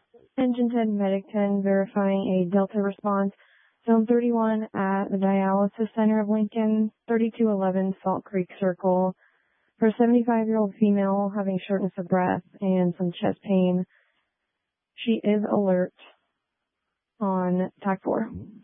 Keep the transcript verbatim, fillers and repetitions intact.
Engine ten, Medic ten, verifying a Delta response. Zone thirty-one at the Dialysis Center of Lincoln, thirty-two eleven Salt Creek Circle. For a seventy-five-year-old female having shortness of breath and some chest pain, she is alert on T A C four.